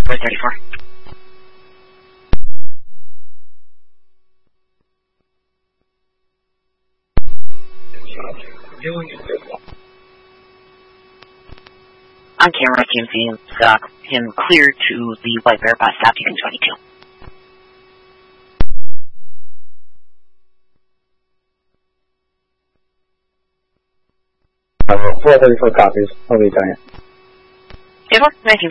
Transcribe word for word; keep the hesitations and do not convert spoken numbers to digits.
four thirty-four. On camera, Team Phoenix, uh, him clear to the White Bear bus stop, taking twenty-two. Uh, four thirty-four copies. I'll be done it. Table, nineteen